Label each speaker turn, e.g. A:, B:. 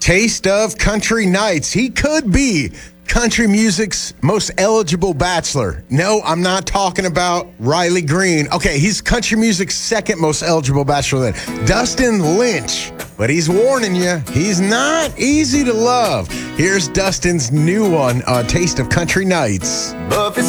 A: Taste of Country Nights. He could be country music's most eligible bachelor. No, I'm not talking about Riley Green. Okay, he's country music's second most eligible bachelor then. Dustin Lynch. But he's warning you, he's not easy to love. Here's Dustin's new one, Taste of Country Nights.